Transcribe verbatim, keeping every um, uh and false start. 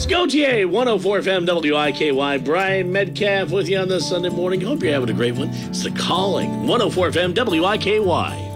Gautier, one oh four F M W I K Y. Brian Metcalf with you on this Sunday morning. Hope you're having a great one. It's The Calling, one oh four F M W I K Y.